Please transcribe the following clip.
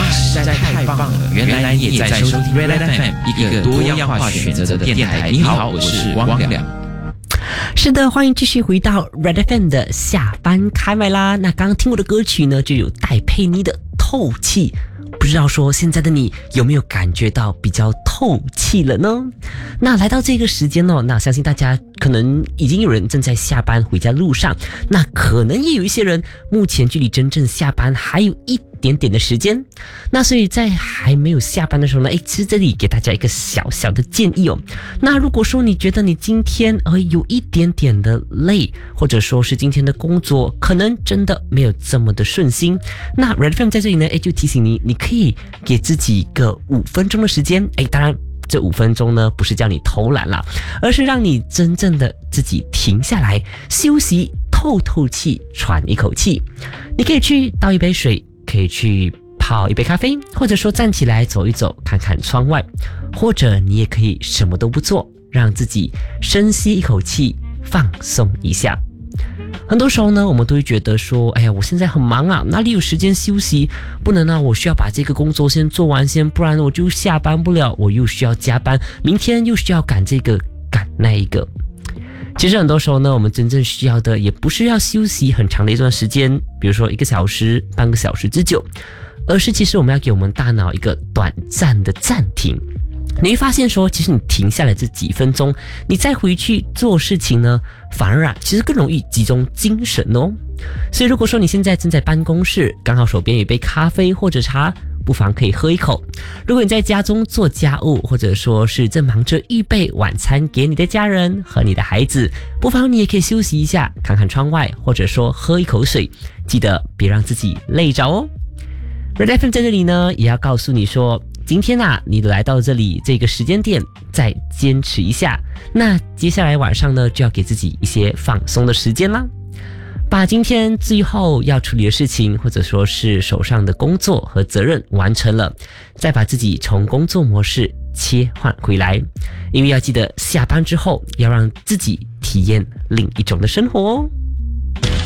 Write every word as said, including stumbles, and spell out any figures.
实在太棒了！原来你也在收听 Red F M， 一个多样化选择的电台。你好，我是汪良。 是的，欢迎继续回到 Red F M 的下班开麦啦。那刚刚听过的歌曲呢，就有戴佩妮的《透气》。不知道说现在的你有没有感觉到比较透气了呢？那来到这个时间哦，那相信大家可能已经有人正在下班回家路上，那可能也有一些人目前距离真正下班还有一点点的时间。那所以在还没有下班的时候呢，诶，其实这里给大家一个小小的建议哦。那如果说你觉得你今天呃有一点点的累，或者说是今天的工作可能真的没有这么的顺心，那 Red F M 在这里呢，诶，就提醒你，你可以给自己一个五分钟的时间。诶，当然这五分钟呢不是叫你偷懒啦，而是让你真正的自己停下来休息，透透气，喘一口气。你可以去倒一杯水，可以去泡一杯咖啡，或者说站起来走一走，看看窗外，或者你也可以什么都不做，让自己深吸一口气，放松一下。很多时候呢，我们都会觉得说，哎呀，我现在很忙啊，哪里有时间休息？不能啊，我需要把这个工作先做完先，不然我就下班不了，我又需要加班，明天又需要赶这个赶那一个。其实很多时候呢，我们真正需要的也不是要休息很长的一段时间，比如说一个小时、半个小时之久，而是其实我们要给我们大脑一个短暂的暂停。你会发现说，其实你停下来这几分钟，你再回去做事情呢，反而啊，其实更容易集中精神哦。所以如果说你现在正在办公室，刚好手边有一杯咖啡或者茶，不妨可以喝一口。如果你在家中做家务，或者说是正忙着预备晚餐给你的家人和你的孩子，不妨你也可以休息一下，看看窗外，或者说喝一口水，记得别让自己累着哦。Red F M 在这里呢，也要告诉你说，今天啊，你来到这里这个时间点，再坚持一下。那接下来晚上呢，就要给自己一些放松的时间啦。把今天最后要处理的事情，或者说是手上的工作和责任完成了，再把自己从工作模式切换回来。因为要记得，下班之后要让自己体验另一种的生活哦。